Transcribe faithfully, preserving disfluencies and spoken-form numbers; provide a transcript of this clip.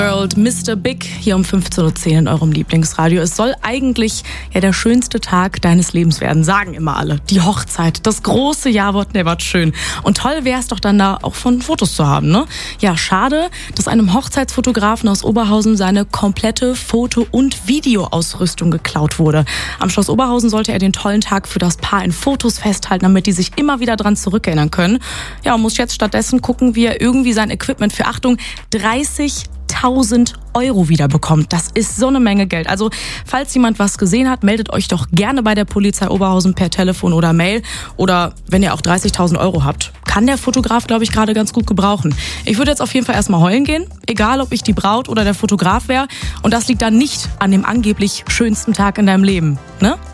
World, Mister Big, hier um fünfzehn Uhr zehn in eurem Lieblingsradio. Es soll eigentlich ja der schönste Tag deines Lebens werden, sagen immer alle. Die Hochzeit, das große Jawort never schön. Und toll wäre es doch dann da auch von Fotos zu haben, ne? Ja, schade, dass einem Hochzeitsfotografen aus Oberhausen seine komplette Foto- und Videoausrüstung geklaut wurde. Am Schloss Oberhausen sollte er den tollen Tag für das Paar in Fotos festhalten, damit die sich immer wieder dran zurückerinnern können. Ja, und muss jetzt stattdessen gucken, wie er irgendwie sein Equipment für, Achtung, dreißigtausend Euro wiederbekommt. Das ist so eine Menge Geld. Also, falls jemand was gesehen hat, meldet euch doch gerne bei der Polizei Oberhausen per Telefon oder Mail. Oder wenn ihr auch dreißigtausend Euro habt. Kann der Fotograf, glaube ich, gerade ganz gut gebrauchen. Ich würde jetzt auf jeden Fall erstmal heulen gehen. Egal, ob ich die Braut oder der Fotograf wäre. Und das liegt dann nicht an dem angeblich schönsten Tag in deinem Leben, ne?